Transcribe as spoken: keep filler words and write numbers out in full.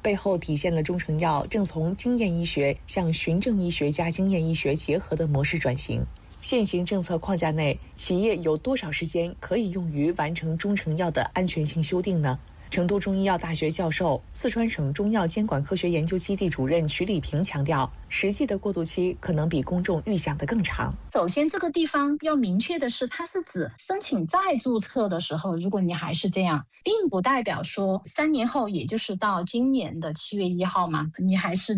背后体现了中成药正从经验医学向循证医学加经验医学结合的模式转型。现行政策框架内，企业有多少时间可以用于完成中成药的安全性修订呢？成都中医药大学教授、四川省中药监管科学研究基地主任曲礼平强调，实际的过渡期可能比公众预想的更长。 首先，这个地方要明确的是，它是指申请再注册的时候，如果你还是这样，并不代表说三年后，也就是到今年的七月一号嘛，你还是